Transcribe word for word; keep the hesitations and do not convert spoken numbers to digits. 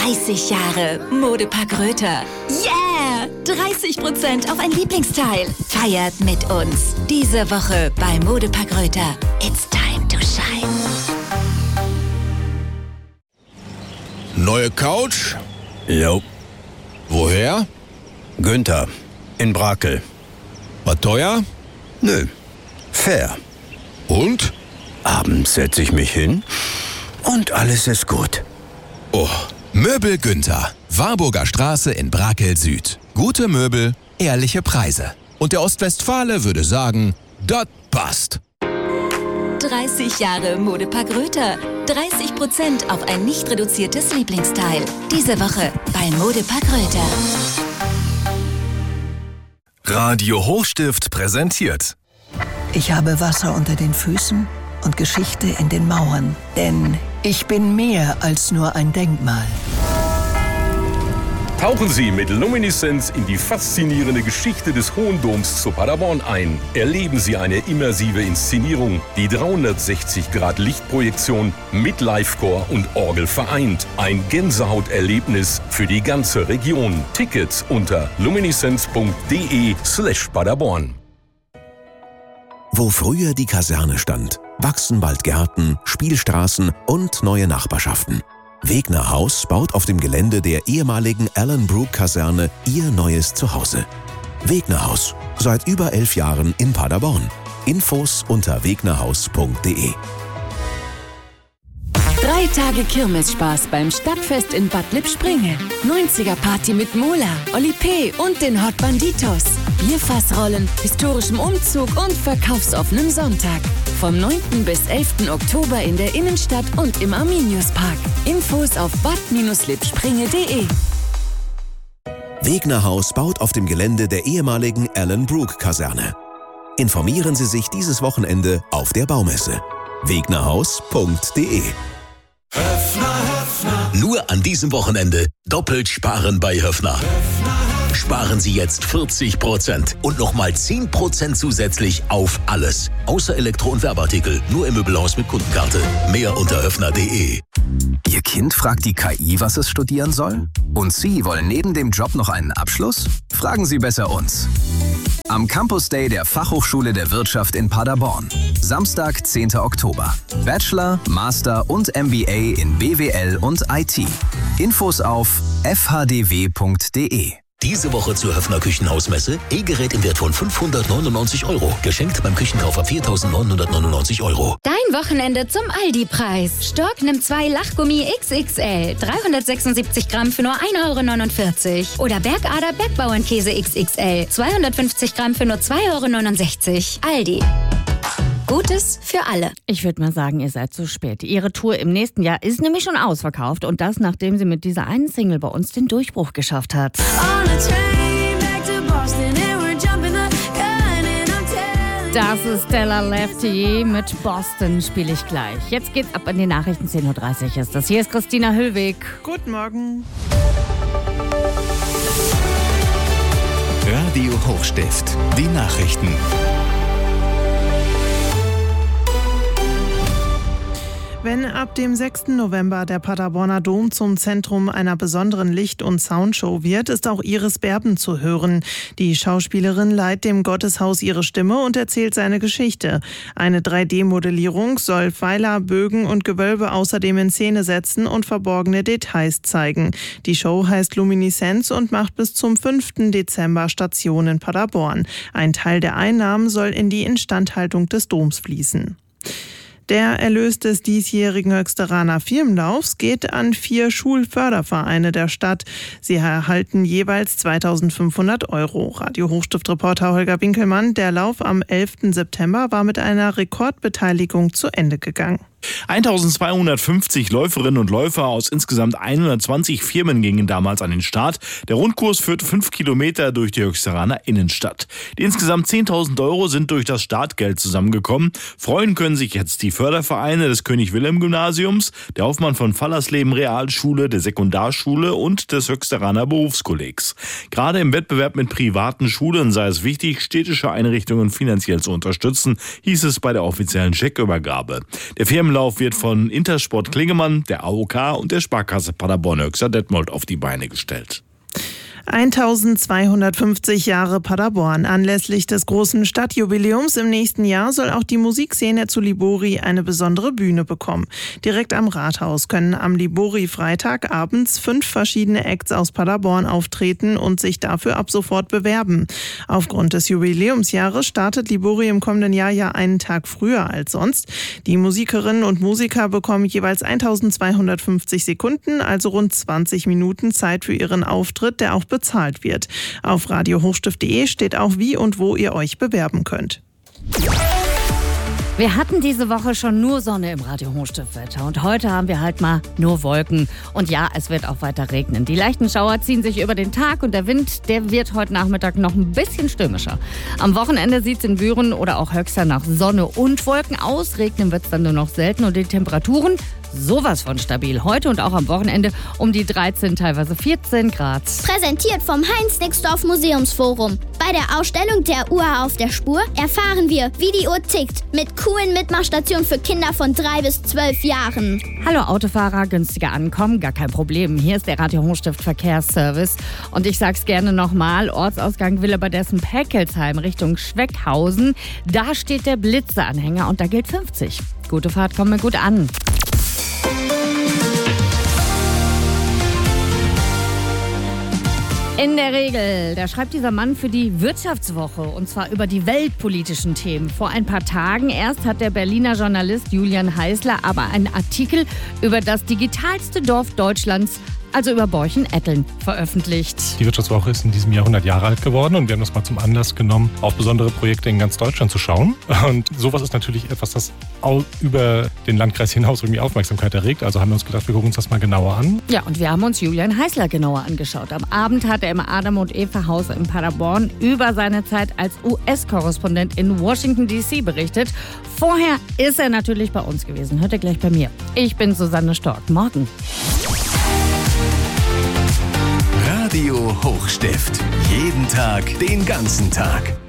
dreißig Jahre Modepark Röther. Yeah! dreißig Prozent auf ein Lieblingsteil. Feiert mit uns. Diese Woche bei Modepark Röther. It's time to shine. Neue Couch? Jo. Woher? Günther. In Brakel. War teuer? Nö. Fair. Und? Abends setze ich mich hin und alles ist gut. Oh, Möbel Günther. Warburger Straße in Brakel Süd. Gute Möbel, ehrliche Preise. Und der Ostwestfale würde sagen, das passt. dreißig Jahre Modepark Röther. dreißig Prozent auf ein nicht reduziertes Lieblingsteil. Diese Woche bei Modepark Röther. Radio Hochstift präsentiert. Ich habe Wasser unter den Füßen und Geschichte in den Mauern. Denn ich bin mehr als nur ein Denkmal. Tauchen Sie mit Luminescence in die faszinierende Geschichte des Hohen Doms zu Paderborn ein. Erleben Sie eine immersive Inszenierung, die dreihundertsechzig Grad Lichtprojektion mit Livecore und Orgel vereint. Ein Gänsehauterlebnis für die ganze Region. Tickets unter luminescence.de slash Paderborn. Wo früher die Kaserne stand, wachsen bald Gärten, Spielstraßen und neue Nachbarschaften. Wegner Haus baut auf dem Gelände der ehemaligen Allen Brook Kaserne ihr neues Zuhause. Wegner Haus, seit über elf Jahren in Paderborn. Infos unter wegnerhaus punkt de. Drei Tage Kirmesspaß beim Stadtfest in Bad Lippspringe. neunziger Party mit Mola, Oli P. und den Hot Banditos. Bierfassrollen, historischem Umzug und verkaufsoffenem Sonntag. Vom neunten bis elften Oktober in der Innenstadt und im Arminiuspark. Infos auf bad lippspringe punkt de. Wegner Haus baut auf dem Gelände der ehemaligen Allen Brook Kaserne. Informieren Sie sich dieses Wochenende auf der Baumesse. wegnerhaus punkt de. Nur an diesem Wochenende doppelt sparen bei Höffner. Sparen Sie jetzt vierzig Prozent und nochmal zehn Prozent zusätzlich auf alles. Außer Elektro- und Werbeartikel. Nur im Möbelhaus mit Kundenkarte. Mehr unter höffner punkt de. Ihr Kind fragt die K I, was es studieren soll? Und Sie wollen neben dem Job noch einen Abschluss? Fragen Sie besser uns. Am Campus Day der Fachhochschule der Wirtschaft in Paderborn. Samstag, zehnten Oktober. Bachelor, Master und M B A in B W L und I T. Infos auf f h d w punkt de. Diese Woche zur Höffner Küchenhausmesse. E-Gerät im Wert von fünfhundertneunundneunzig Euro. Geschenkt beim Küchenkauf ab viertausendneunhundertneunundneunzig Euro. Dein Wochenende zum Aldi-Preis. Stork nimmt zwei Lachgummi X X L. dreihundertsechsundsiebzig Gramm für nur ein Euro neunundvierzig. Oder Bergader Bergbauernkäse X X L. zweihundertfünfzig Gramm für nur zwei Euro neunundsechzig. Aldi. Gutes für alle. Ich würde mal sagen, ihr seid zu spät. Ihre Tour im nächsten Jahr ist nämlich schon ausverkauft. Und das, nachdem sie mit dieser einen Single bei uns den Durchbruch geschafft hat. Das ist Stella Lefty mit Boston, spiele ich gleich. Jetzt geht's ab an die Nachrichten, zehn Uhr dreißig ist das. Hier ist Christina Höllweg. Guten Morgen. Radio Hochstift, die Nachrichten. Wenn ab dem sechsten November der Paderborner Dom zum Zentrum einer besonderen Licht- und Soundshow wird, ist auch Iris Berben zu hören. Die Schauspielerin leiht dem Gotteshaus ihre Stimme und erzählt seine Geschichte. Eine drei D Modellierung soll Pfeiler, Bögen und Gewölbe außerdem in Szene setzen und verborgene Details zeigen. Die Show heißt Luminescence und macht bis zum fünften Dezember Station in Paderborn. Ein Teil der Einnahmen soll in die Instandhaltung des Doms fließen. Der Erlös des diesjährigen Höchsteraner Firmenlaufs geht an vier Schulfördervereine der Stadt. Sie erhalten jeweils zweitausendfünfhundert Euro. Radio Hochstift-Reporter Holger Winkelmann, der Lauf am elften September war mit einer Rekordbeteiligung zu Ende gegangen. eintausendzweihundertfünfzig Läuferinnen und Läufer aus insgesamt hundertzwanzig Firmen gingen damals an den Start. Der Rundkurs führte fünf Kilometer durch die Höchsteraner Innenstadt. Die insgesamt zehntausend Euro sind durch das Startgeld zusammengekommen. Freuen können sich jetzt die Fördervereine des König-Wilhelm-Gymnasiums, der Hoffmann von Fallersleben Realschule, der Sekundarschule und des Höchsteraner Berufskollegs. Gerade im Wettbewerb mit privaten Schulen sei es wichtig, städtische Einrichtungen finanziell zu unterstützen, hieß es bei der offiziellen Scheckübergabe. Der Firmen Staffellauf wird von Intersport Klingemann, der A O K und der Sparkasse Paderborn-Höxter Detmold auf die Beine gestellt. eintausendzweihundertfünfzig Jahre Paderborn. Anlässlich des großen Stadtjubiläums im nächsten Jahr soll auch die Musikszene zu Libori eine besondere Bühne bekommen. Direkt am Rathaus können am Libori-Freitag abends fünf verschiedene Acts aus Paderborn auftreten und sich dafür ab sofort bewerben. Aufgrund des Jubiläumsjahres startet Libori im kommenden Jahr ja einen Tag früher als sonst. Die Musikerinnen und Musiker bekommen jeweils eintausendzweihundertfünfzig Sekunden, also rund zwanzig Minuten Zeit für ihren Auftritt, der auch bezahlt wird. Auf radio hochstift punkt de steht auch, wie und wo ihr euch bewerben könnt. Wir hatten diese Woche schon nur Sonne im Radio Hochstift-Wetter und heute haben wir halt mal nur Wolken. Und ja, es wird auch weiter regnen. Die leichten Schauer ziehen sich über den Tag und der Wind, der wird heute Nachmittag noch ein bisschen stürmischer. Am Wochenende sieht es in Büren oder auch Höxter nach Sonne und Wolken aus. Regnen wird es dann nur noch selten und die Temperaturen sowas von stabil. Heute und auch am Wochenende um die dreizehn, teilweise vierzehn Grad. Präsentiert vom Heinz-Nixdorf Museumsforum. Bei der Ausstellung der Uhr auf der Spur erfahren wir, wie die Uhr tickt. Mit coolen Mitmachstationen für Kinder von drei bis zwölf Jahren. Hallo Autofahrer, günstiger ankommen, gar kein Problem. Hier ist der Radio Hochstift Verkehrsservice. Und ich sag's gerne nochmal, Ortsausgang Willebadessen-Peckelsheim Richtung Schweckhausen. Da steht der Blitzeanhänger und da gilt fünfzig. Gute Fahrt, kommt mir gut an. In der Regel, da schreibt dieser Mann für die Wirtschaftswoche und zwar über die weltpolitischen Themen. Vor ein paar Tagen erst hat der Berliner Journalist Julian Heißler aber einen Artikel über das digitalste Dorf Deutschlands, also über Borchen-Etteln, veröffentlicht. Die Wirtschaftswoche ist in diesem Jahr hundert Jahre alt geworden und wir haben das mal zum Anlass genommen, auf besondere Projekte in ganz Deutschland zu schauen. Und sowas ist natürlich etwas, das auch über den Landkreis hinaus irgendwie Aufmerksamkeit erregt. Also haben wir uns gedacht, wir gucken uns das mal genauer an. Ja, und wir haben uns Julian Heißler genauer angeschaut. Am Abend hat er im Adam und Eva Haus in Paderborn über seine Zeit als U S-Korrespondent in Washington D C berichtet. Vorher ist er natürlich bei uns gewesen. Hört ihr gleich bei mir. Ich bin Susanne Stork. Morgen. Radio Hochstift. Jeden Tag, den ganzen Tag.